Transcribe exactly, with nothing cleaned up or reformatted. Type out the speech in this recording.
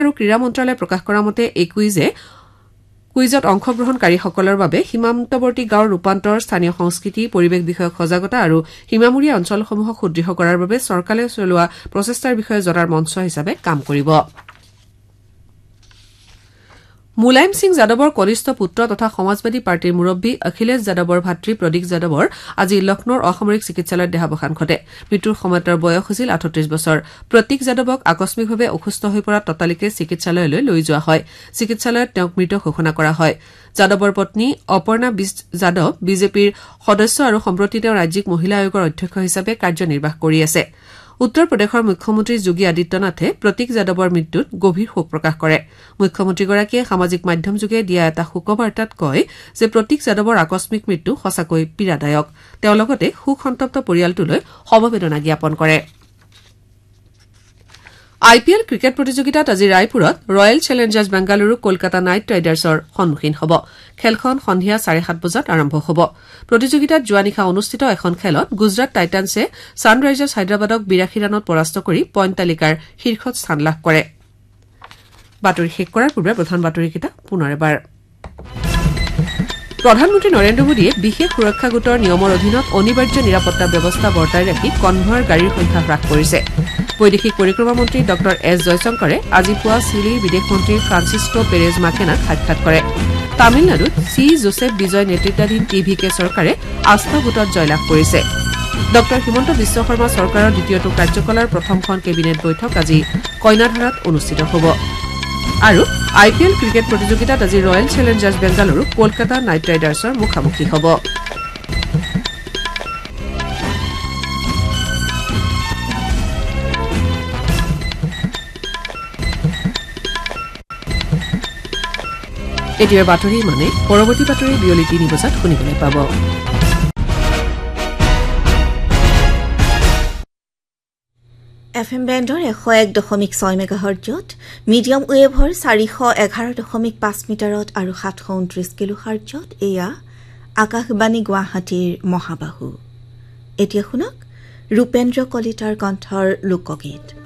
আৰু ক্ৰীড়া মন্ত্ৰালয়ে প্ৰকাশ কৰা মতে এই কুইজে কুইজত অংশগ্ৰহণকাৰীসকলৰ বাবে সীমান্তৱৰ্তী গাঁৱৰ ৰূপান্তৰ স্থানীয় সংস্কৃতি পৰিৱেশ বিষয়ক সজাগতা আৰু সীমামূৰীয়া অঞ্চলসমূহক সুদৃঢ় কৰাৰ বাবে চৰকাৰে চলোৱা প্ৰচেষ্টাৰ বিষয়ে জনাৰ মঞ্চ হিচাপে কাম কৰিব। মুলায়ম সিং যাদৱৰ কনিষ্ঠ পুত্ৰ তথা সমাজবাদী পাৰ্টীৰ মুৰব্বী অখিলেশ যাদৱৰ ভাতৃ প্ৰদীপ যাদৱৰ আজি লক্ষ্ণৌৰ অসামৰিক চিকিৎসালয়ত দেহাৱসান ঘটে। মৃত্যুৰ সময়ত তেওঁৰ বয়স হৈছিল আঠত্ৰিশ বছৰ। প্ৰতীক যাদৱক আকস্মিকভাৱে অসুস্থ হৈ পৰা ততালিকে চিকিৎসালয়লৈ লৈ যোৱা হয়। চিকিৎসালয়ত তেওঁক মৃত ঘোষণা কৰা হয়। যাদৱৰ পত্নী অপৰ্ণা বিষ্ট যাদৱ বিজেপিৰ সদস্য আৰু সম্প্ৰতি তেওঁ ৰাজ্যিক মহিলা আয়োগৰ অধ্যক্ষ হিচাপে কাৰ্যনিৰ্বাহ কৰি আছে। উত্তৰ প্ৰদেশৰ মুখ্যমন্ত্ৰী যোগী আদিত্যনাথে প্ৰতীক যাদৱৰ মৃত্যুত গভীৰ শোক প্ৰকাশ কৰে। মুখ্যমন্ত্ৰীগৰাকীয়ে সামাজিক মাধ্যমযোগে দিয়া এটা শোকবাৰ্তাত কয় যে প্ৰতীক যাদৱৰ আকস্মিক মৃত্যু সঁচাকৈ পীড়াদায়ক। তেওঁ লগতে শোকসন্তপ্ত পৰিয়ালটোলৈ সমবেদনা জ্ঞাপন কৰে। আই পি এল ক্ৰিকেট প্ৰতিযোগিতাত আজি ৰায়পুৰত royal Challengers Bengaluru Kolkata night ৰাইডাৰ্ছৰ সন্মুখীন হ'ব। খেলখন সন্ধিয়া চাৰে সাত বজাত আৰম্ভ হ'ব। প্ৰতিযোগিতাত যোৱা নিশা অনুষ্ঠিত এখন খেলত গুজৰাট টাইটান্ছে ছানৰাইজাৰ্ছ হায়দৰাবাদক বিৰাশী ৰানত পৰাস্ত কৰি পইণ্ট তালিকাৰ শীৰ্ষত স্থান লাভ কৰে। বাতৰি শেষ কৰাৰ পূৰ্বে প্ৰধান বাতৰিকেইটা পুনৰ এবাৰ। প্ৰধানমন্ত্ৰী নৰেন্দ্ৰ মোদীয়ে বিশেষ সুৰক্ষা গোটৰ নিয়মৰ অধীনত অনিবাৰ্য নিৰাপত্তা ব্যৱস্থা বৰ্তাই ৰাখি কনভয়ৰ গাড়ীৰ সংখ্যা হ্ৰাস কৰিছে। বৈদেশিক পৰিক্ৰমা মন্ত্ৰী ড এছ জয়শংকৰে আজি পুৱা চিলিৰ বিদেশ মন্ত্ৰী ফ্ৰান্সিস্কো পেৰেজ মাকেনাক সাক্ষাৎ কৰে। তামিলনাডুত চি জোচেফ বিজয় নেতৃত্বাধীন টি ভি কে চৰকাৰে আস্থা ভোটত জয়লাভ কৰিছে। ড হিমন্ত বিশ্ব শৰ্মা চৰকাৰৰ দ্বিতীয়টো কাৰ্যকালৰ প্ৰথমখন কেবিনেট বৈঠক আজি কইনাধাৰাত অনুষ্ঠিত হ'ব। আৰু আই পি এল ক্ৰিকেট প্ৰতিযোগিতাত আজি royal Challengers Bengaluru Kolkata night ৰাইডাৰ্ছৰ মুখামুখি হ'ব। এতিয়াৰ বাতৰি মানে পৰৱৰ্তী বাতৰি বিয়লি তিনি বজাত শুনিবলৈ পাব। এফ এম বেণ্ডৰ এশ এক দশমিক ছয় মেগাহাৰ্জত, মিডিয়াম ৱেভৰ চাৰিশ এঘাৰ দশমিক পাঁচ মিটাৰত আৰু সাতশ ঊনত্ৰিশ কিলো হাৰ্জত এয়া আকাশবাণী গুৱাহাটীৰ মহাবাহু। এতিয়া শুনক ৰূপেন্দ্ৰ কলিতাৰ কণ্ঠৰ লোকগীত।